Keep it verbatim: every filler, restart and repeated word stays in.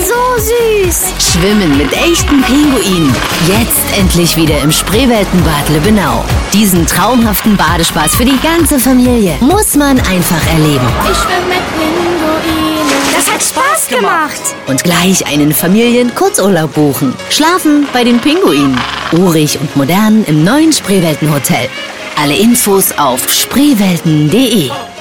so süß. Schwimmen mit echten Pinguinen. Jetzt endlich wieder im Spreeweltenbad Lübbenau. Diesen traumhaften Badespaß für die ganze Familie muss man einfach erleben. Ich schwimme mit Pinguinen. Das hat Spaß gemacht. Und gleich einen Familien-Kurzurlaub buchen. Schlafen bei den Pinguinen. Urig und modern im neuen Spreeweltenhotel. Alle Infos auf spreewelten punkt de.